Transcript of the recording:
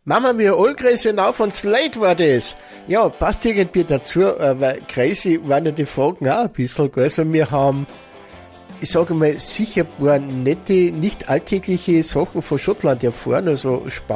Mama, wir alle Crazy Now von Slate war das. Ja, passt irgendwie dazu, weil Crazy waren ja die Fragen auch ein bisschen, gell? Also wir haben, ich sage mal, sicher ein paar nette, nicht alltägliche Sachen von Schottland erfahren, also